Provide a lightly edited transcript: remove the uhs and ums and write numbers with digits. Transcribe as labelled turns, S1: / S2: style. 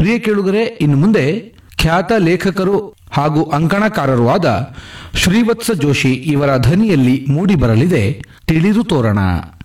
S1: ಪ್ರಿಯ ಕೇಳುಗರೆ, ಇನ್ನು ಮುಂದೆ ಖ್ಯಾತ ಲೇಖಕರು ಹಾಗೂ ಅಂಕಣಕಾರರೂ ಆದ ಶ್ರೀವತ್ಸ ಜೋಶಿ ಇವರ ಧ್ವನಿಯಲ್ಲಿ ಮೂಡಿಬರಲಿದೆ ತಿಳಿದು ತೋರಣ.